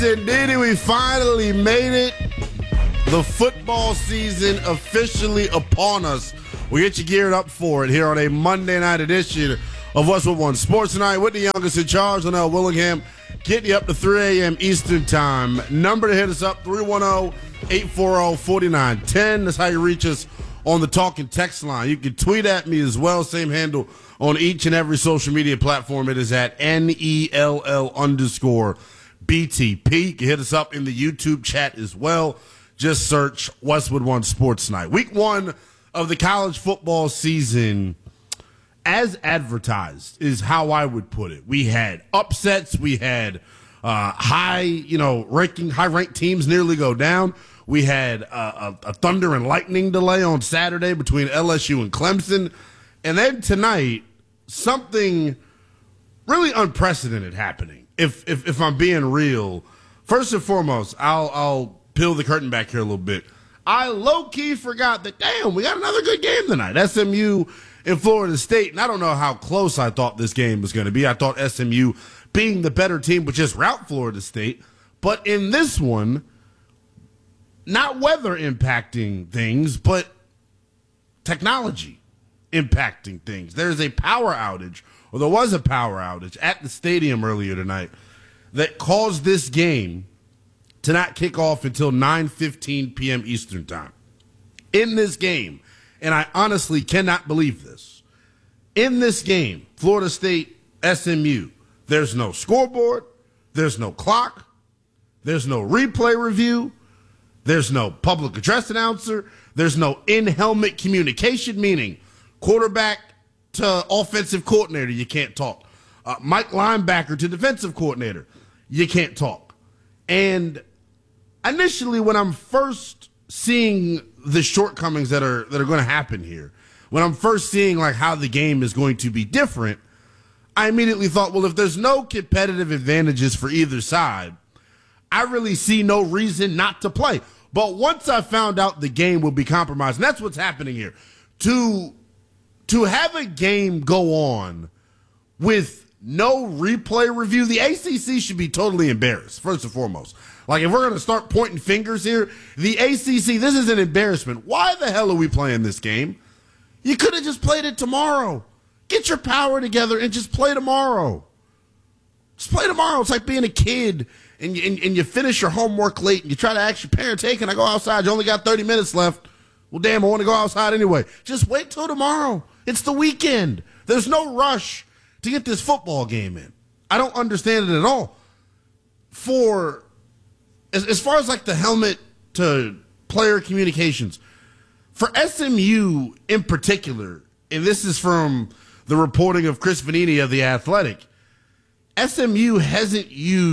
Indeed, we finally made it. The football season officially upon us. We get you geared up for it here on a Monday night edition of Westwood One Sports Tonight with the youngest in charge, Linnell Willingham, getting you up to 3 a.m. Eastern Time. Number to hit us up, 310-840-4910. That's how you reach us on the talk and text line. You can tweet at me as well, same handle on each and every social media platform. It is at NELL_BTP. You can hit us up in the YouTube chat as well. Just search Westwood One Sports Night. Week one of the college football season, as advertised, is how I would put it. We had upsets. We had high-ranked teams nearly go down. We had a thunder and lightning delay on Saturday between LSU and Clemson. And then tonight, something really unprecedented happening. If I'm being real, first and foremost, I'll peel the curtain back here a little bit. I low-key forgot that, damn, we got another good game tonight. SMU in Florida State. And I don't know how close I thought this game was going to be. I thought SMU, being the better team, would just rout Florida State. But in this one, not weather impacting things, but technology impacting things. There's a power outage, or there was a power outage at the stadium earlier tonight that caused this game to not kick off until 9:15 p.m. Eastern Time. In this game, and I honestly cannot believe this, in this game, Florida State, SMU, there's no scoreboard, there's no clock, there's no replay review, there's no public address announcer, there's no in-helmet communication, meaning quarterback to offensive coordinator, you can't talk. Mike linebacker to defensive coordinator, you can't talk. And initially, when I'm first seeing the shortcomings that are going to happen here, when I'm first seeing like how the game is going to be different, I immediately thought, well, if there's no competitive advantages for either side, I really see no reason not to play. But once I found out the game will be compromised, and that's what's happening here, to have a game go on with no replay review, the ACC should be totally embarrassed, first and foremost. Like, if we're going to start pointing fingers here, the ACC, this is an embarrassment. Why the hell are we playing this game? You could have just played it tomorrow. Get your power together and just play tomorrow. Just play tomorrow. It's like being a kid and you finish your homework late and you try to ask your parents, hey, can I go outside? You only got 30 minutes left. Well, damn, I want to go outside anyway. Just wait till tomorrow. It's the weekend. There's no rush to get this football game in. I don't understand it at all. As far as like the helmet to player communications, for SMU in particular, and this is from the reporting of Chris Vanini of The Athletic, SMU hasn't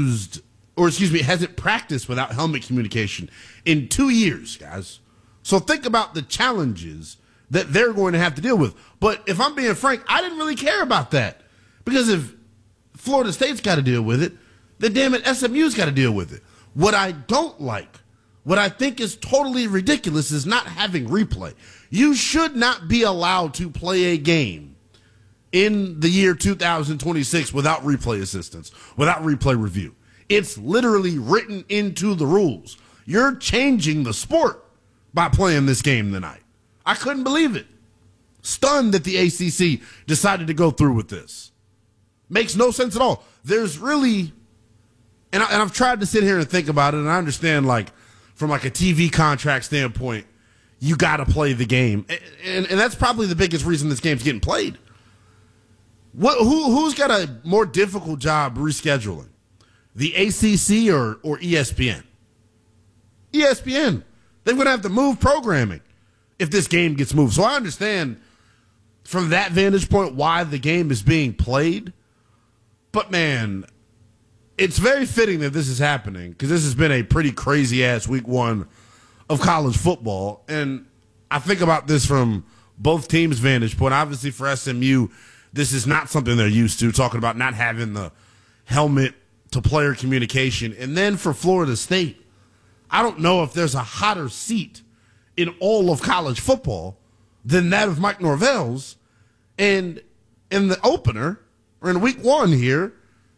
practiced without helmet communication in 2 years, guys. So think about the challenges that they're going to have to deal with. But if I'm being frank, I didn't really care about that. Because if Florida State's got to deal with it, then damn it, SMU's got to deal with it. What I don't like, what I think is totally ridiculous, is not having replay. You should not be allowed to play a game in the year 2026 without replay assistance, without replay review. It's literally written into the rules. You're changing the sport by playing this game tonight. I couldn't believe it. Stunned that the ACC decided to go through with this. Makes no sense at all. There's really, and I've tried to sit here and think about it, and I understand, like, from like a TV contract standpoint, you got to play the game. And that's probably the biggest reason this game's getting played. Who's got a more difficult job rescheduling? The ACC or ESPN? ESPN. They're going to have to move programming if this game gets moved. So I understand from that vantage point why the game is being played. But, man, it's very fitting that this is happening because this has been a pretty crazy-ass week one of college football. And I think about this from both teams' vantage point. Obviously, for SMU, this is not something they're used to, talking about not having the helmet to player communication. And then for Florida State, I don't know if there's a hotter seat in all of college football than that of Mike Norvell's. And in the opener, or in week one here,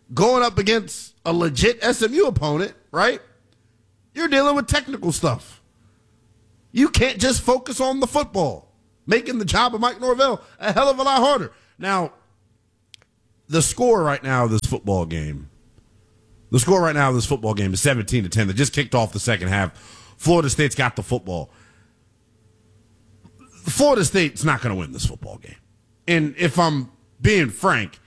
going up against a legit SMU opponent, right? You're dealing with technical stuff. You can't just focus on the football, making the job of Mike Norvell a hell of a lot harder. Now, the score right now of this football game is 17-10. They just kicked off the second half. Florida State's got the football. Florida State's not going to win this football game. And if I'm being frank,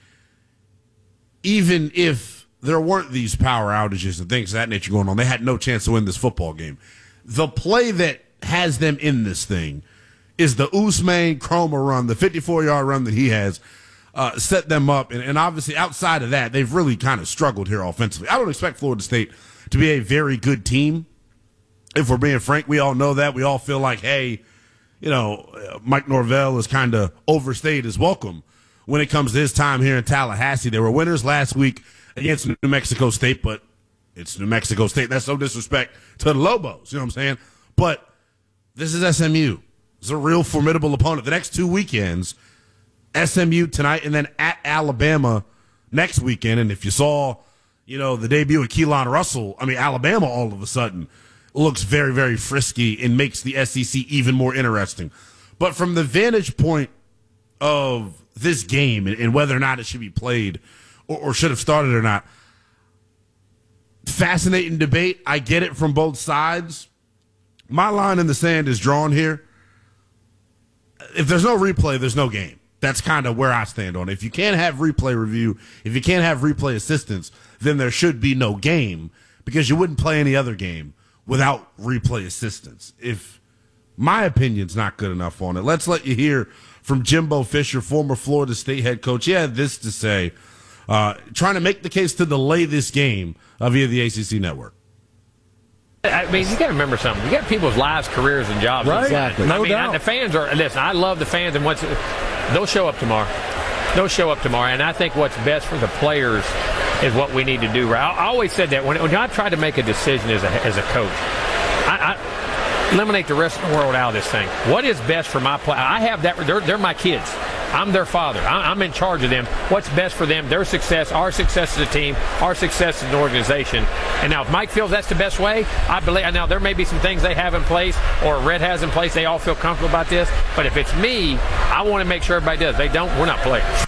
even if there weren't these power outages and things of that nature going on, they had no chance to win this football game. The play that has them in this thing is the Ousmane Chroma run, the 54-yard run that he has set them up. And obviously outside of that, they've really kind of struggled here offensively. I don't expect Florida State to be a very good team. If we're being frank, we all know that. We all feel like, hey, Mike Norvell has kind of overstayed his welcome when it comes to his time here in Tallahassee. They were winners last week against New Mexico State, but it's New Mexico State. That's no disrespect to the Lobos, you know what I'm saying? But this is SMU. It's a real formidable opponent. The next 2 weekends, SMU tonight and then at Alabama next weekend. And if you saw, the debut of Keelan Russell, Alabama all of a sudden looks very, very frisky and makes the SEC even more interesting. But from the vantage point of this game and whether or not it should be played or should have started or not, fascinating debate. I get it from both sides. My line in the sand is drawn here. If there's no replay, there's no game. That's kind of where I stand on it. If you can't have replay review, if you can't have replay assistance, then there should be no game because you wouldn't play any other game without replay assistance. If my opinion's not good enough on it, let's let you hear from Jimbo Fisher, former Florida State head coach. He had this to say, trying to make the case to delay this game via the ACC network. You got to remember something. You got people's lives, careers, and jobs. Right. Exactly. No doubt. The fans are, listen, I love the fans, and they'll show up tomorrow. And I think what's best for the players is what we need to do. I always said that when I tried to make a decision as a coach, I eliminate the rest of the world out of this thing. What is best for my play? I have that. They're my kids. I'm their father. I'm in charge of them. What's best for them, their success, our success as a team, our success as an organization. And now if Mike feels that's the best way, I believe. Now there may be some things they have in place or Red has in place. They all feel comfortable about this. But if it's me, I want to make sure everybody does. They don't, we're not players.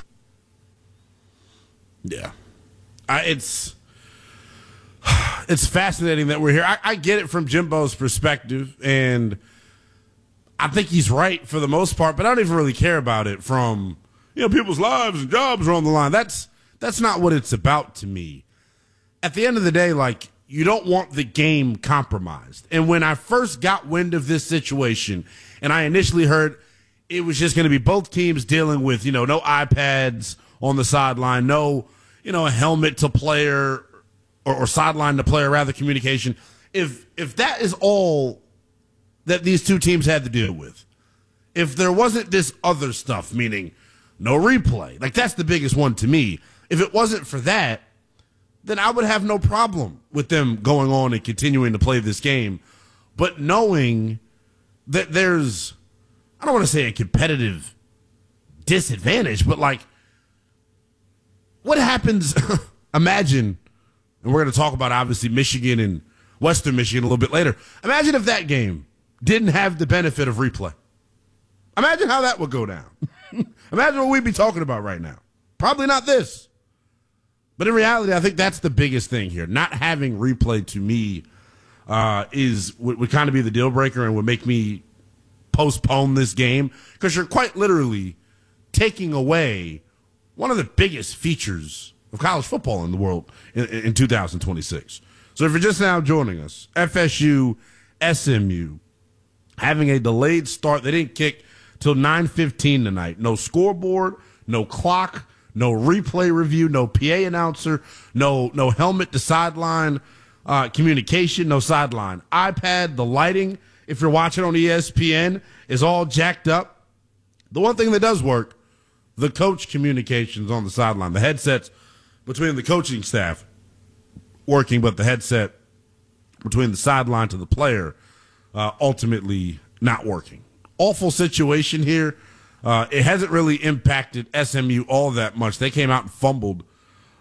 Yeah. It's fascinating that we're here. I get it from Jimbo's perspective, and I think he's right for the most part, but I don't even really care about it from, people's lives and jobs are on the line. That's not what it's about to me. At the end of the day, you don't want the game compromised. And when I first got wind of this situation, and I initially heard it was just going to be both teams dealing with, no iPads on the sideline, no, a helmet to player or sideline to player, rather, communication. If that is all that these two teams had to deal with, if there wasn't this other stuff, meaning no replay, that's the biggest one to me. If it wasn't for that, then I would have no problem with them going on and continuing to play this game. But knowing that there's, I don't want to say a competitive disadvantage, but what happens, imagine, and we're going to talk about obviously Michigan and Western Michigan a little bit later. Imagine if that game didn't have the benefit of replay. Imagine how that would go down. Imagine what we'd be talking about right now. Probably not this. But in reality, I think that's the biggest thing here. Not having replay to me would kind of be the deal breaker and would make me postpone this game, because you're quite literally taking away one of the biggest features of college football in the world in 2026. So if you're just now joining us, FSU, SMU, having a delayed start. They didn't kick till 9:15 tonight. No scoreboard, no clock, no replay review, no PA announcer, no helmet to sideline communication, no sideline iPad. The lighting, if you're watching on ESPN, is all jacked up. The one thing that does work, the coach communications on the sideline. The headsets between the coaching staff working, but the headset between the sideline to the player ultimately not working. Awful situation here. It hasn't really impacted SMU all that much. They came out and fumbled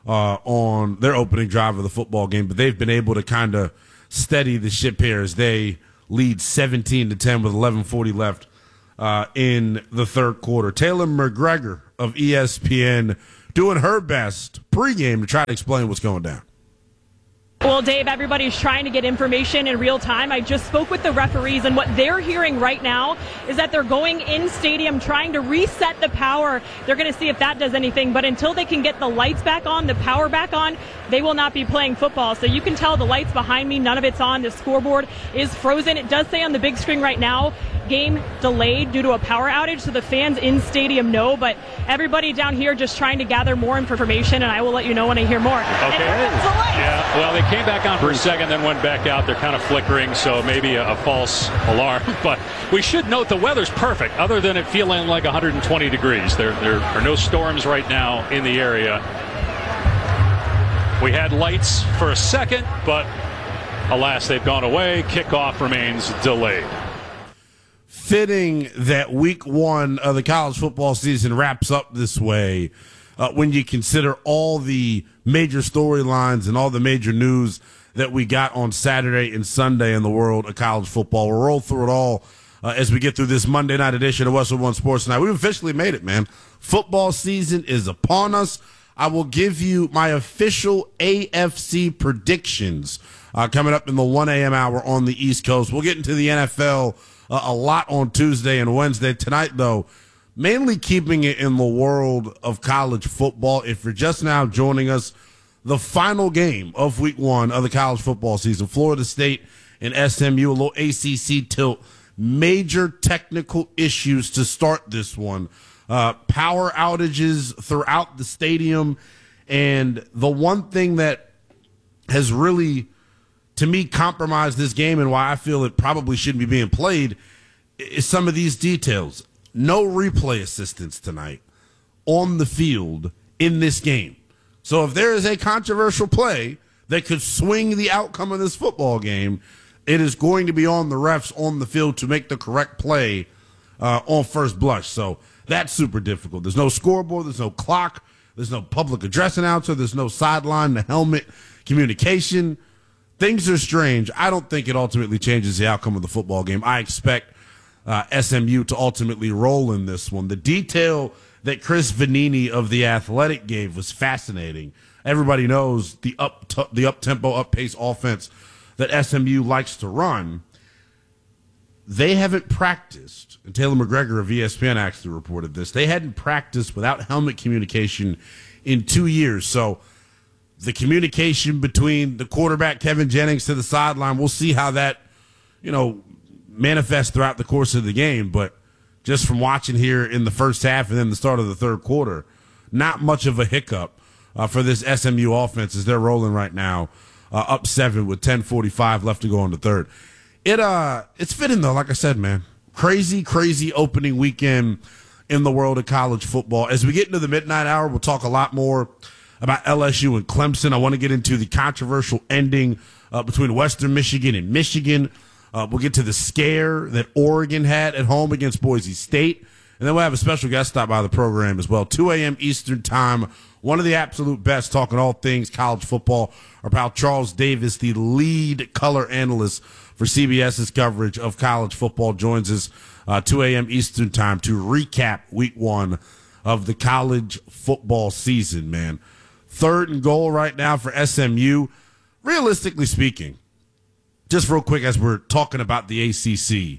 on their opening drive of the football game, but they've been able to kind of steady the ship here as they lead 17-10 with 11:40 left in the third quarter. Taylor McGregor of ESPN doing her best pregame to try to explain what's going down. Well, Dave, everybody's trying to get information in real time. I just spoke with the referees, and what they're hearing right now is that they're going in stadium trying to reset the power. They're going to see if that does anything, but until they can get the lights back on, the power back on, they will not be playing football. So you can tell the lights behind me, none of it's on. The scoreboard is frozen. It does say on the big screen right now, game delayed due to a power outage, so the fans in stadium know, but everybody down here just trying to gather more information, and I will let you know when I hear more. Okay. Yeah, well, they came back on for a second, then went back out. They're kind of flickering, so maybe a false alarm. But we should note the weather's perfect, other than it feeling like 120 degrees. There are no storms right now in the area. We had lights for a second, but alas, they've gone away. Kickoff remains delayed. Fitting that week one of the college football season wraps up this way when you consider all the major storylines and all the major news that we got on Saturday and Sunday in the world of college football. We'll roll through it all as we get through this Monday night edition of Westwood One Sports Night. We've officially made it, man. Football season is upon us. I will give you my official AFC predictions coming up in the 1 a.m. hour on the East Coast. We'll get into the NFL a lot on Tuesday and Wednesday. Tonight, though, mainly keeping it in the world of college football. If you're just now joining us, the final game of week one of the college football season, Florida State and SMU, a little ACC tilt. Major technical issues to start this one. Power outages throughout the stadium. And the one thing that has really, to me, compromised this game and why I feel it probably shouldn't be being played is some of these details. No replay assistance tonight on the field in this game. So if there is a controversial play that could swing the outcome of this football game, it is going to be on the refs on the field to make the correct play on first blush. So that's super difficult. There's no scoreboard. There's no clock. There's no public address announcer. There's no sideline, the helmet communication. Things are strange. I don't think it ultimately changes the outcome of the football game. I expect SMU to ultimately roll in this one. The detail that Chris Vanini of The Athletic gave was fascinating. Everybody knows the up-tempo, up-pace offense that SMU likes to run. They haven't practiced, and Taylor McGregor of ESPN actually reported this, they hadn't practiced without helmet communication in 2 years. So the communication between the quarterback, Kevin Jennings, to the sideline, we'll see how that, manifests throughout the course of the game. But just from watching here in the first half and then the start of the third quarter, not much of a hiccup for this SMU offense as they're rolling right now, up 7 with 10:45 left to go in the third. It's fitting, though, like I said, man. Crazy opening weekend in the world of college football. As we get into the midnight hour, we'll talk a lot more about LSU and Clemson. I want to get into the controversial ending between Western Michigan and Michigan. We'll get to the scare that Oregon had at home against Boise State. And then we'll have a special guest stop by the program as well. 2 a.m. Eastern time. One of the absolute best talking all things college football. Our pal Charles Davis, the lead color analyst for CBS's coverage of college football, joins us 2 a.m. Eastern time to recap week one of the college football season, man. 3rd and goal right now for SMU. Realistically speaking, just real quick as we're talking about the ACC,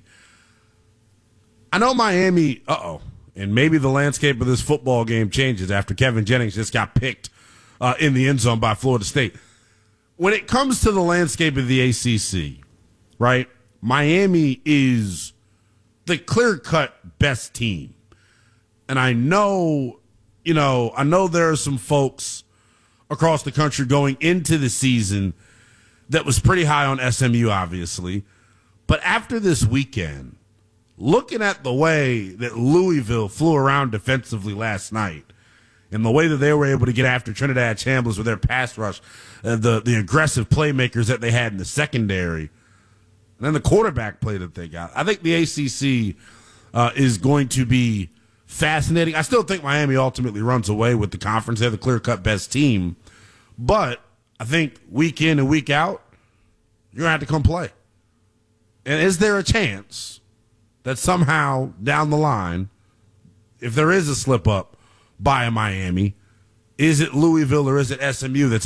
I know Miami, and maybe the landscape of this football game changes after Kevin Jennings just got picked in the end zone by Florida State. When it comes to the landscape of the ACC, right, Miami is the clear-cut best team. And I know there are some folks across the country going into the season that was pretty high on SMU, obviously. But after this weekend, looking at the way that Louisville flew around defensively last night and the way that they were able to get after Trinidad Chambliss with their pass rush, the aggressive playmakers that they had in the secondary, and then the quarterback play that they got, I think the ACC is going to be fascinating. I still think Miami ultimately runs away with the conference. They're the clear-cut best team. But I think week in and week out, you're going to have to come play. And is there a chance that somehow down the line, if there is a slip up by a Miami, is it Louisville or is it SMU that's